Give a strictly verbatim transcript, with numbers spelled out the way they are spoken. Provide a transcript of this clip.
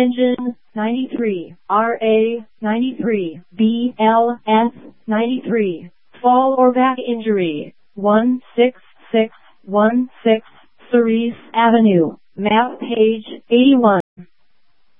Engine, ninety-three. R A, ninety-three. B L S, ninety-three. Fall or back injury, one six six one six, Cerise Avenue. Map page, eighty-one.